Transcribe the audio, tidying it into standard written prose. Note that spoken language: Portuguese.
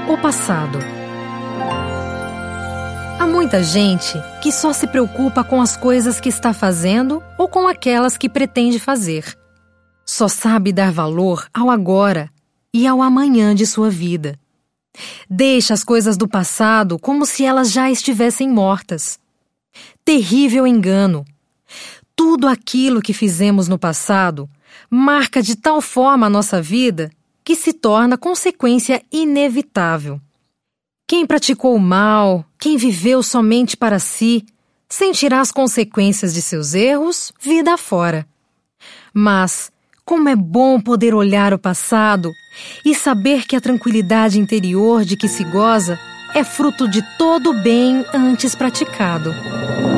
O passado. Há muita gente que só se preocupa com as coisas que está fazendo ou com aquelas que pretende fazer. Só sabe dar valor ao agora e ao amanhã de sua vida. Deixa as coisas do passado como se elas já estivessem mortas. Terrível engano! Tudo aquilo que fizemos no passado marca de tal forma a nossa vida que se torna consequência inevitável. Quem praticou o mal, quem viveu somente para si, sentirá as consequências de seus erros vida afora. Mas, como é bom poder olhar o passado e saber que a tranquilidade interior de que se goza é fruto de todo o bem antes praticado.